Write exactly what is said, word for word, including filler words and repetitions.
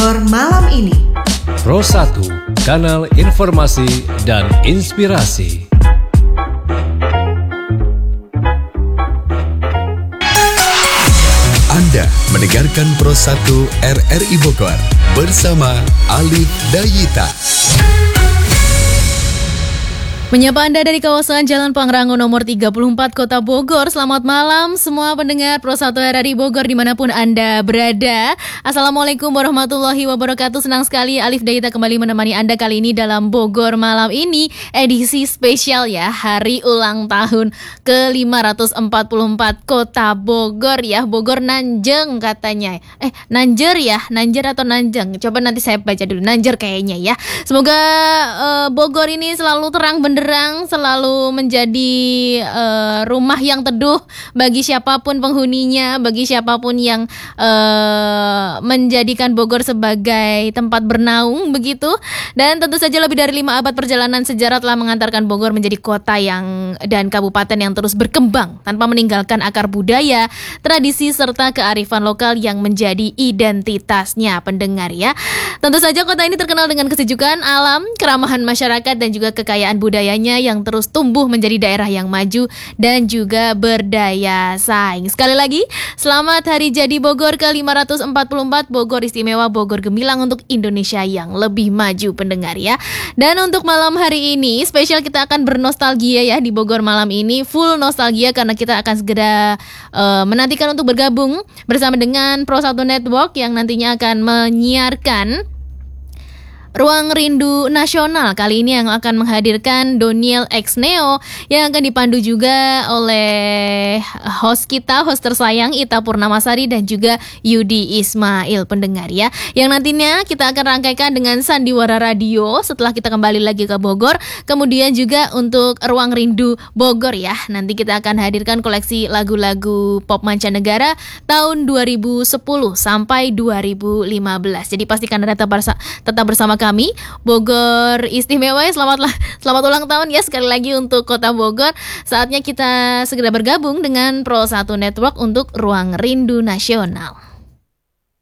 Bogor malam ini. Pro satu, kanal informasi dan inspirasi. Anda mendengarkan Pro satu R R I Bogor bersama Alif Dayita. Menyapa Anda dari kawasan Jalan Pangrango nomor tiga puluh empat Kota Bogor. Selamat malam semua pendengar Pro satu R R I Bogor dimanapun Anda berada. Assalamualaikum warahmatullahi wabarakatuh. Senang sekali Alif Dayita kembali menemani Anda kali ini dalam Bogor malam ini. Edisi spesial ya, hari ulang tahun ke lima ratus empat puluh empat Kota Bogor ya. Bogor Nanjeng katanya. Eh Nanjer ya, Nanjer atau Nanjeng? Coba nanti saya baca dulu, Nanjer kayaknya ya. Semoga uh, Bogor ini selalu terang benderang, selalu menjadi uh, rumah yang teduh bagi siapapun penghuninya, bagi siapapun yang uh, menjadikan Bogor sebagai tempat bernaung begitu. Dan tentu saja lebih dari lima abad perjalanan sejarah telah mengantarkan Bogor menjadi kota yang dan kabupaten yang terus berkembang tanpa meninggalkan akar budaya, tradisi serta kearifan lokal yang menjadi identitasnya pendengar ya. Tentu saja kota ini terkenal dengan kesejukan alam, keramahan masyarakat dan juga kekayaan budaya yang terus tumbuh menjadi daerah yang maju dan juga berdaya saing. Sekali lagi, selamat Hari Jadi Bogor ke lima ratus empat puluh empat, Bogor Istimewa, Bogor Gemilang untuk Indonesia yang lebih maju pendengar ya. Dan untuk malam hari ini, spesial kita akan bernostalgia ya di Bogor malam ini, full nostalgia karena kita akan segera uh, menantikan untuk bergabung bersama dengan Pro satu Network yang nantinya akan menyiarkan Ruang Rindu Nasional. Kali ini yang akan menghadirkan Doniel X Neo yang akan dipandu juga oleh host kita, host tersayang Ita Purnamasari dan juga Yudi Ismail pendengar ya. Yang nantinya kita akan rangkaikan dengan Sandiwara Radio setelah kita kembali lagi ke Bogor. Kemudian juga untuk Ruang Rindu Bogor ya. Nanti kita akan hadirkan koleksi lagu-lagu pop mancanegara tahun dua ribu sepuluh sampai dua ribu lima belas. Jadi pastikan Anda tetap bersama, tetap bersama kami Bogor Istimewa. Selamatlah selamat ulang tahun ya sekali lagi untuk Kota Bogor. Saatnya kita segera bergabung dengan Pro satu Network untuk Ruang Rindu Nasional.